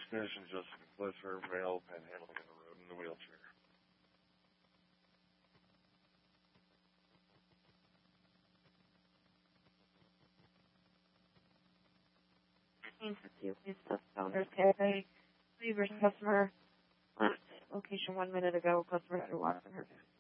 Destination Jessica Blitzer, male, panhandling in the road in the wheelchair. Founders Cafe. Leavers customer left location 1 minute ago. Customer had to walk from her.